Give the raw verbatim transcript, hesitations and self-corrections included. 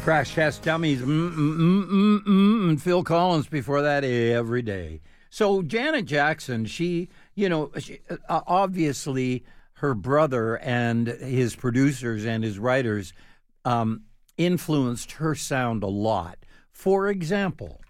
Crash Test Dummies, mm, mm, mm, mm, mm, and Phil Collins before that every day. So Janet Jackson, she, you know, she, uh, obviously her brother and his producers and his writers um, influenced her sound a lot. For example,